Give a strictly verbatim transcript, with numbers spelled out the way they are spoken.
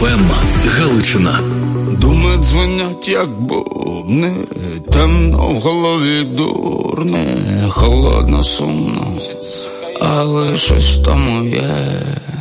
еф ем Галичина. Думи дзвонять, як бубни, темно в голові дурне, холодно, сумно, але щось в тому є.